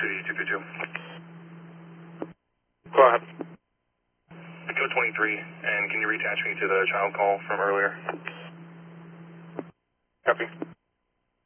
City 222. Go ahead. Echo 23, and can you reattach me to the child call from earlier?